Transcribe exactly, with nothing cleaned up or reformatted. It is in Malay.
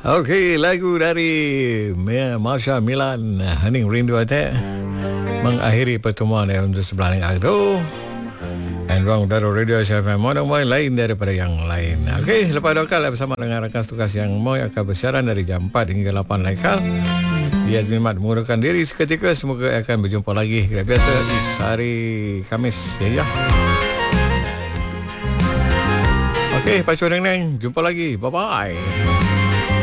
Okey, lagu dari Marsha Milan, Hening Rindu Hati, mengakhiri pertemuan yang untuk sebelah dengan itu. Dan ruang udara Radio Asia F M mana main lain daripada yang lain. Okey, lepas dua kali bersama dengan rakan tugas yang mau akan bersiaran dari jam empat hingga lapan lain kali. Ya, Azmimat mengurangkan diri seketika. Semoga akan berjumpa lagi seperti biasa di hari Khamis. Ya, ya. Okey, Pacu Neng Neng, jumpa lagi. Bye-bye.